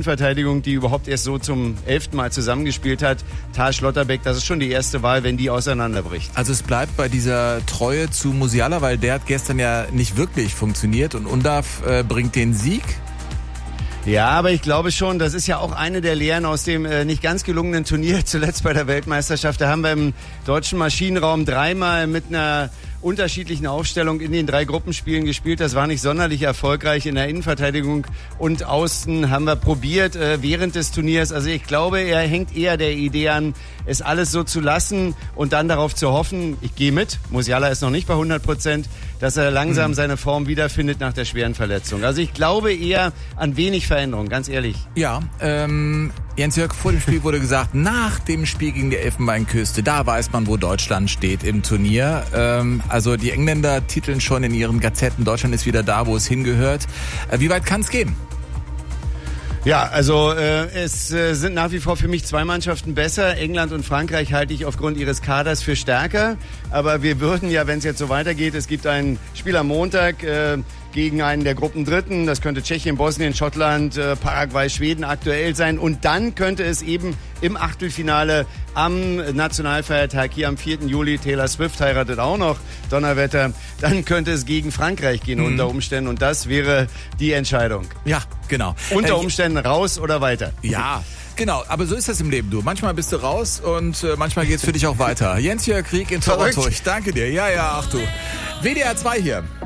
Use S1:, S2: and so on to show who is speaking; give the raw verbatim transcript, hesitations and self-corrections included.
S1: Innenverteidigung, die überhaupt erst so zum elften Mal zusammengespielt hat. Taj Schlotterbeck, das ist schon die erste Wahl, wenn die auseinanderbricht.
S2: Also es bleibt bei dieser Treue zu Musiala, weil der hat gestern ja nicht wirklich funktioniert und Undav äh, bringt den Sieg.
S1: Ja, aber ich glaube schon, das ist ja auch eine der Lehren aus dem äh, nicht ganz gelungenen Turnier, zuletzt bei der Weltmeisterschaft. Da haben wir im deutschen Maschinenraum dreimal mit einer unterschiedlichen Aufstellung in den drei Gruppenspielen gespielt. Das war nicht sonderlich erfolgreich. In der Innenverteidigung und Außen haben wir probiert äh, während des Turniers. Also ich glaube, er hängt eher der Idee an, es alles so zu lassen und dann darauf zu hoffen, ich gehe mit, Musiala ist noch nicht bei hundert Prozent, dass er langsam mhm. seine Form wiederfindet nach der schweren Verletzung. Also ich glaube eher an wenig Veränderung, ganz ehrlich.
S2: Ja, ähm, Jens-Jörg, vor dem Spiel wurde gesagt, nach dem Spiel gegen die Elfenbeinküste, da weiß man, wo Deutschland steht im Turnier. Ähm, also die Engländer titeln schon in ihren Gazetten, Deutschland ist wieder da, wo es hingehört. Äh, wie weit kann es gehen?
S1: Ja, also äh, es äh, sind nach wie vor für mich zwei Mannschaften besser. England und Frankreich halte ich aufgrund ihres Kaders für stärker. Aber wir würden ja, wenn es jetzt so weitergeht, es gibt ein Spiel am Montag äh, gegen einen der Gruppendritten. Das könnte Tschechien, Bosnien, Schottland, äh, Paraguay, Schweden aktuell sein. Und dann könnte es eben im Achtelfinale am Nationalfeiertag hier am vierten Juli, Taylor Swift heiratet auch noch, Donnerwetter, dann könnte es gegen Frankreich gehen mhm. unter Umständen. Und das wäre die Entscheidung.
S2: Ja, genau.
S1: Unter Umständen raus oder weiter.
S2: Ja. Genau, aber so ist das im Leben, du. Manchmal bist du raus und äh, manchmal geht's für dich auch weiter. Jens-Jörg Krieg in Torwart. Danke dir. Ja, ja, ach du. W D R zwei hier.